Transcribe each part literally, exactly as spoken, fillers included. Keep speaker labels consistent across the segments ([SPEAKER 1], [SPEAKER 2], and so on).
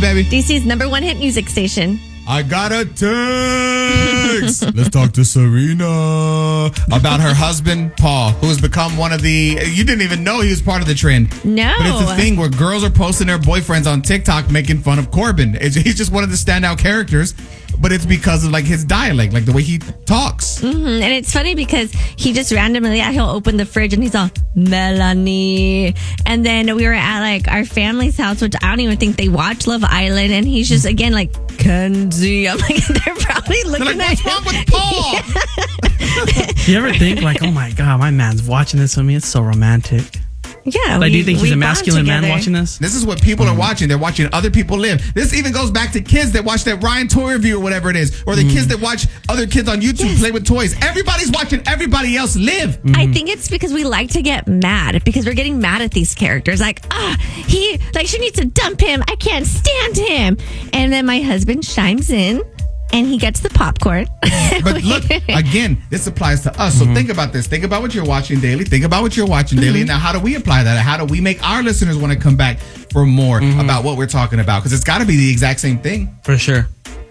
[SPEAKER 1] baby.
[SPEAKER 2] D C's number one hit music station.
[SPEAKER 1] I got a text. Let's talk to Serena about her husband, Paul, who has become one of the... You didn't even know he was part of the trend.
[SPEAKER 2] No.
[SPEAKER 1] But it's a thing where girls are posting their boyfriends on TikTok making fun of Corbin. It's, he's just one of the standout characters, but it's because of like his dialect, like the way he talks.
[SPEAKER 2] Mm-hmm. And it's funny because he just randomly, yeah, he'll open the fridge and he's all, Melanie. And then we were at like our family's house, which I don't even think they watch Love Island. And he's just, again, like, Kenzie. I'm like, they're probably looking
[SPEAKER 1] They're like,
[SPEAKER 2] at
[SPEAKER 1] what's
[SPEAKER 2] him.
[SPEAKER 1] wrong with Paul?
[SPEAKER 3] Do you ever think like, oh my God, my man's watching this with me? It's so romantic.
[SPEAKER 2] Yeah.
[SPEAKER 3] Like,
[SPEAKER 2] we,
[SPEAKER 3] do you think he's
[SPEAKER 2] we
[SPEAKER 3] a
[SPEAKER 2] bond
[SPEAKER 3] masculine man
[SPEAKER 2] together.
[SPEAKER 3] watching this?
[SPEAKER 1] This is what people are watching. They're watching other people live. This even goes back to kids that watch that Ryan Toy review or whatever it is, or the kids that watch other kids on YouTube
[SPEAKER 2] Yes.
[SPEAKER 1] play with toys. Everybody's watching everybody else live.
[SPEAKER 2] I think it's because we like to get mad because we're getting mad at these characters. Like, ah, he, like, she needs to dump him. I can't stand him. And then my husband chimes in and he gets the popcorn.
[SPEAKER 1] But look, again, this applies to us. So think about this. Think about what you're watching daily. Think about what you're watching daily. Now, how do we apply that? How do we make our listeners want to come back for more about what we're talking about? Because it's got to be the exact same thing.
[SPEAKER 3] For sure.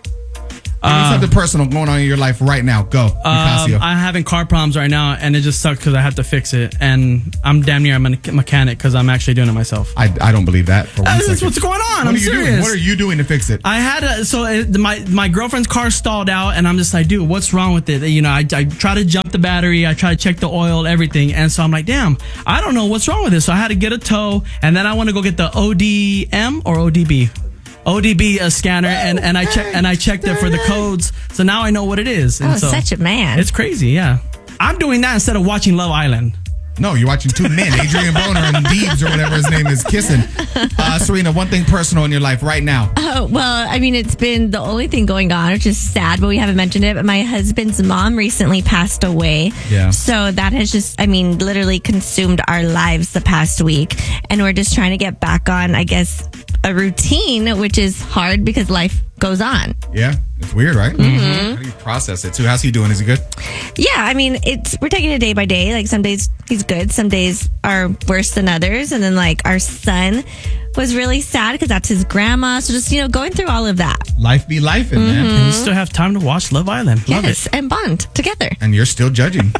[SPEAKER 1] Give me something personal going on in your life right now. Go.
[SPEAKER 3] Um,
[SPEAKER 1] Nicasio.
[SPEAKER 3] I'm having car problems right now, and it just sucks because I have to fix it. And I'm damn near a me- mechanic because I'm actually doing it myself.
[SPEAKER 1] I, I don't believe that. For one
[SPEAKER 3] That's
[SPEAKER 1] second.
[SPEAKER 3] what's going on.
[SPEAKER 1] What
[SPEAKER 3] I'm
[SPEAKER 1] are you
[SPEAKER 3] serious.
[SPEAKER 1] doing? What are you doing to fix it?
[SPEAKER 3] I had a, so it, my my girlfriend's car stalled out, and I'm just like, dude, what's wrong with it? You know, I, I try to jump the battery, I try to check the oil, everything, and so I'm like, damn, I don't know what's wrong with this. So I had to get a tow, and then I want to go get the O D M or O D B. O D B a scanner, and, and I check and I checked it for the codes, so now I know what it is. And
[SPEAKER 2] Oh,
[SPEAKER 3] so
[SPEAKER 2] such a man.
[SPEAKER 3] It's crazy, yeah. I'm doing that instead of watching Love Island.
[SPEAKER 1] No, you're watching two men, Adrian Broner and Deebs or whatever his name is, kissing. Uh, Serena, one thing personal in your life right now.
[SPEAKER 2] Oh, well, I mean, it's been the only thing going on, which is sad, but we haven't mentioned it. But my husband's mom recently passed away.
[SPEAKER 1] Yeah.
[SPEAKER 2] So that has just, I mean, literally consumed our lives the past week. And we're just trying to get back on, I guess, a routine, which is hard because life goes on.
[SPEAKER 1] Yeah, it's weird, right? Mm-hmm. How do you process it too? How's he doing? Is he good?
[SPEAKER 2] Yeah, I mean, it's we're taking it day by day. Like some days he's good, some days are worse than others. And then like our son was really sad because that's his grandma. So just, you know, going through all of that.
[SPEAKER 1] Life be life,
[SPEAKER 2] Mm-hmm.
[SPEAKER 1] man.
[SPEAKER 3] And you still have time to watch Love Island. Love
[SPEAKER 2] yes,
[SPEAKER 3] it.
[SPEAKER 2] and bond together.
[SPEAKER 1] And you're still judging.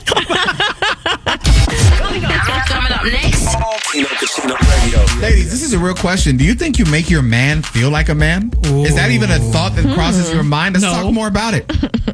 [SPEAKER 4] Coming up next.
[SPEAKER 5] Casino Casino Radio.
[SPEAKER 1] Ladies, this is a real question. Do you think you make your man feel like a man? Is that even a thought that crosses your mind? Let's
[SPEAKER 3] No.
[SPEAKER 1] talk more about it.